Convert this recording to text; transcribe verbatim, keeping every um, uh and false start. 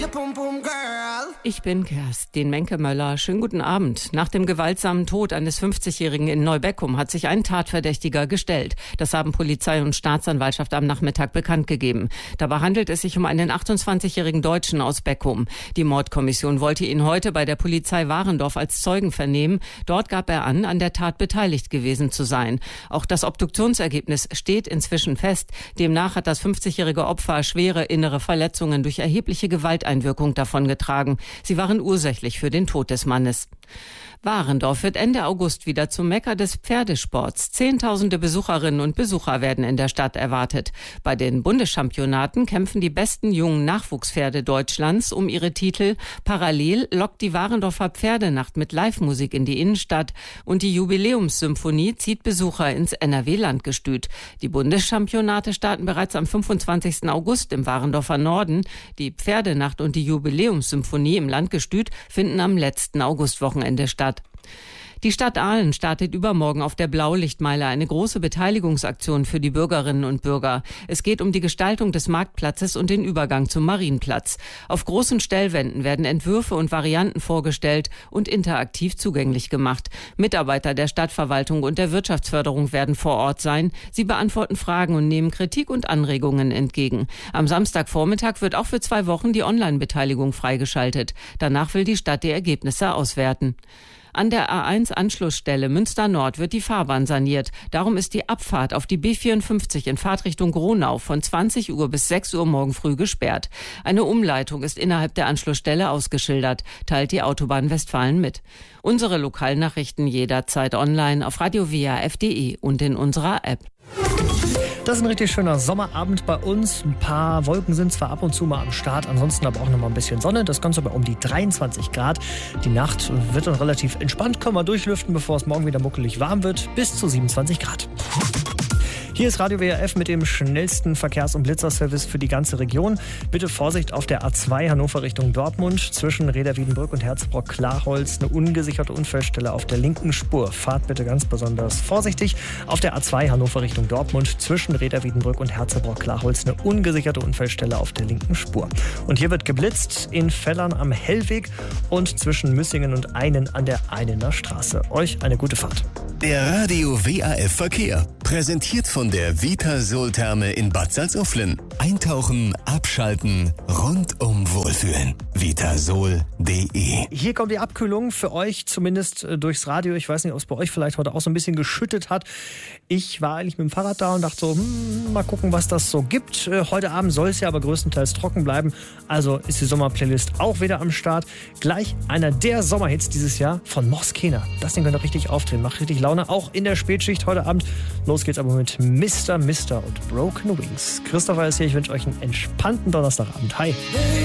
Ich bin Kerstin Menke-Möller. Schönen guten Abend. Nach dem gewaltsamen Tod eines fünfzigjährigen in Neubeckum hat sich ein Tatverdächtiger gestellt. Das haben Polizei und Staatsanwaltschaft am Nachmittag bekannt gegeben. Dabei handelt es sich um einen achtundzwanzigjährigen Deutschen aus Beckum. Die Mordkommission wollte ihn heute bei der Polizei Warendorf als Zeugen vernehmen. Dort gab er an, an der Tat beteiligt gewesen zu sein. Auch das Obduktionsergebnis steht inzwischen fest. Demnach hat das fünfzigjährige Opfer schwere innere Verletzungen durch erhebliche Gewalteinwirkung davongetragen. Sie waren ursächlich für den Tod des Mannes. Warendorf wird Ende August wieder zum Mekka des Pferdesports. Zehntausende Besucherinnen und Besucher werden in der Stadt erwartet. Bei den Bundeschampionaten kämpfen die besten jungen Nachwuchspferde Deutschlands um ihre Titel. Parallel lockt die Warendorfer Pferdenacht mit Live-Musik in die Innenstadt und die Jubiläumssymphonie zieht Besucher ins N R W-Landgestüt. Die Bundeschampionate starten bereits am fünfundzwanzigsten August im Warendorfer Norden. Die Pferdenacht und die Jubiläumssymphonie im Landgestüt finden am letzten Augustwochenende statt. Die Stadt Aalen startet übermorgen auf der Blaulichtmeile eine große Beteiligungsaktion für die Bürgerinnen und Bürger. Es geht um die Gestaltung des Marktplatzes und den Übergang zum Marienplatz. Auf großen Stellwänden werden Entwürfe und Varianten vorgestellt und interaktiv zugänglich gemacht. Mitarbeiter der Stadtverwaltung und der Wirtschaftsförderung werden vor Ort sein. Sie beantworten Fragen und nehmen Kritik und Anregungen entgegen. Am Samstagvormittag wird auch für zwei Wochen die Online-Beteiligung freigeschaltet. Danach will die Stadt die Ergebnisse auswerten. An der A eins Anschlussstelle Münster Nord wird die Fahrbahn saniert. Darum ist die Abfahrt auf die B vierundfünfzig in Fahrtrichtung Gronau von zwanzig Uhr bis sechs Uhr morgen früh gesperrt. Eine Umleitung ist innerhalb der Anschlussstelle ausgeschildert, teilt die Autobahn Westfalen mit. Unsere Lokalnachrichten jederzeit online auf radio w a f punkt d e und in unserer App. Das ist ein richtig schöner Sommerabend bei uns. Ein paar Wolken sind zwar ab und zu mal am Start, ansonsten aber auch noch mal ein bisschen Sonne. Das Ganze bei um die dreiundzwanzig Grad. Die Nacht wird dann relativ entspannt. Können wir durchlüften, bevor es morgen wieder muckelig warm wird. Bis zu siebenundzwanzig Grad. Hier ist Radio W R F mit dem schnellsten Verkehrs- und Blitzerservice für die ganze Region. Bitte Vorsicht auf der A zwei Hannover Richtung Dortmund. Zwischen Reda-Wiedenbrück und Herzbrock-Klarholz eine ungesicherte Unfallstelle auf der linken Spur. Fahrt bitte ganz besonders vorsichtig. Auf der A zwei Hannover Richtung Dortmund. Zwischen Reda-Wiedenbrück und Herzbrock-Klarholz eine ungesicherte Unfallstelle auf der linken Spur. Und hier wird geblitzt in Fellern am Hellweg und zwischen Müssingen und Einen an der Einener Straße. Euch eine gute Fahrt. Der Radio W A F Verkehr. Präsentiert von der Vitasol-Therme in Bad Salzuflen. Eintauchen, abschalten, rundum wohlfühlen. vitasol punkt d e. Hier kommt die Abkühlung für euch, zumindest durchs Radio. Ich weiß nicht, ob es bei euch vielleicht heute auch so ein bisschen geschüttet hat. Ich war eigentlich mit dem Fahrrad da und dachte so, hm, mal gucken, was das so gibt. Heute Abend soll es ja aber größtenteils trocken bleiben. Also ist die Sommerplaylist auch wieder am Start. Gleich einer der Sommerhits dieses Jahr von Moskena. Das Ding könnte richtig aufdrehen, macht richtig Laune. Auch in der Spätschicht heute Abend. Los geht's aber mit Mister Mister und Broken Wings. Christopher ist hier, ich wünsche euch einen entspannten Donnerstagabend. Hi.